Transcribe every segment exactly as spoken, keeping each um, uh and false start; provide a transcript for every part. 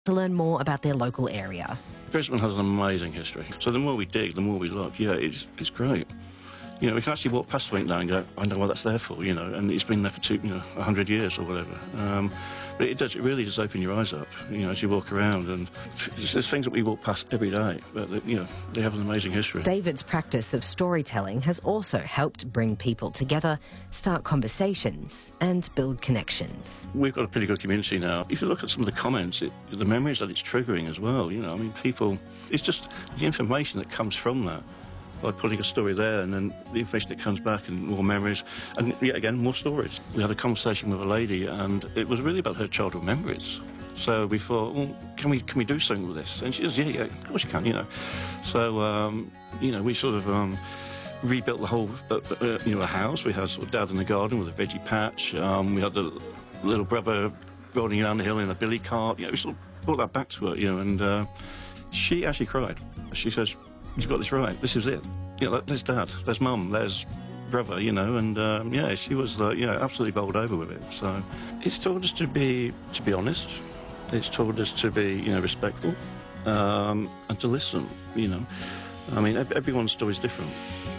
to learn more about their local area. Brisbane has an amazing history. So the more we dig, the more we look. Yeah, it's, it's great. You know, we can actually walk past the Wink now and go, I know what that's there for, you know, and it's been there for two, you know, a hundred years or whatever. Um, but it does, it really does open your eyes up, you know, as you walk around, and there's things that we walk past every day, but, you know, they have an amazing history. David's practice of storytelling has also helped bring people together, start conversations and build connections. We've got a pretty good community now. If you look at some of the comments, it, the memories that it's triggering as well, you know, I mean, people, it's just the information that comes from that. By putting a story there, and then the information that comes back, and more memories, and yet again, more stories. We had a conversation with a lady, and it was really about her childhood memories. So we thought, well, can we can we do something with this? And she says, yeah, yeah, of course you can, you know. So, um, you know, we sort of um, rebuilt the whole, uh, uh, you know, a house. We had sort of Dad in the garden with a veggie patch. Um, we had the little brother rolling around the hill in a billy cart. You know, we sort of brought that back to her, you know, and uh, she actually cried. She says, you've got this right. This is it. You know, there's Dad, there's Mum, there's brother, you know, and um, yeah, she was, uh, you know, absolutely bowled over with it. So it's taught us to be, to be honest. It's taught us to be, you know, respectful um, and to listen. You know, I mean, everyone's story is different.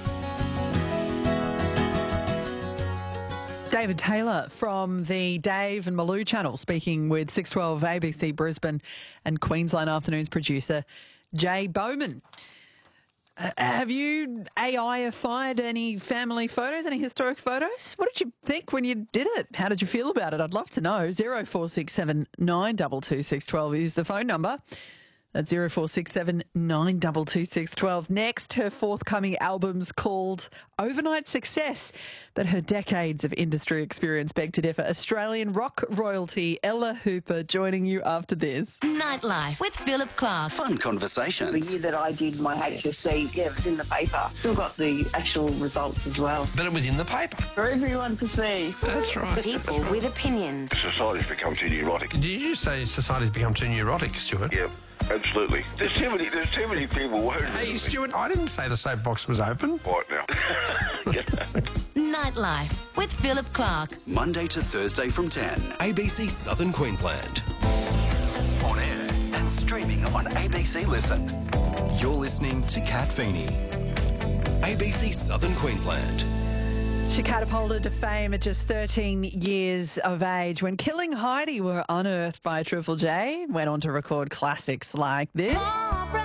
David Taylor from the Dave and Malou channel, speaking with six twelve A B C Brisbane and Queensland Afternoons producer Jay Bowman. Uh, have you A I-ified any family photos, any historic photos? What did you think when you did it? How did you feel about it? I'd love to know. zero four six seven nine two two six one two is the phone number. That's zero four six seven nine two two six one two. Next, her forthcoming album's called Overnight Success, but her decades of industry experience beg to differ. Australian rock royalty Ella Hooper joining you after this. Nightlife with Philip Clark. Fun conversations. The year that I did my H S C, yeah, it was in the paper. Still got the actual results as well. But it was in the paper. For everyone to see. That's right. People That's right. with opinions. Society's become too neurotic. Did you say society's become too neurotic, Stuart? Yeah. Absolutely. There's too many, there's too many people worried. Hey, Stuart, I didn't say the soapbox was open. Right now. Nightlife with Philip Clark. Monday to Thursday from ten. A B C Southern Queensland. On air and streaming on A B C Listen. You're listening to Kat Feeney. A B C Southern Queensland. She catapulted to fame at just thirteen years of age when Killing Heidi were unearthed by Triple J. Went on to record classics like this.